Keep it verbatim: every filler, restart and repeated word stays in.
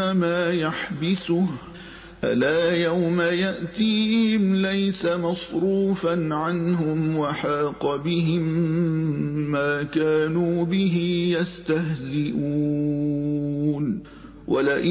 ما يحبسه ألا يوم يأتيهم ليس مصروفا عنهم وحاق بهم ما كانوا به يستهزئون ولئن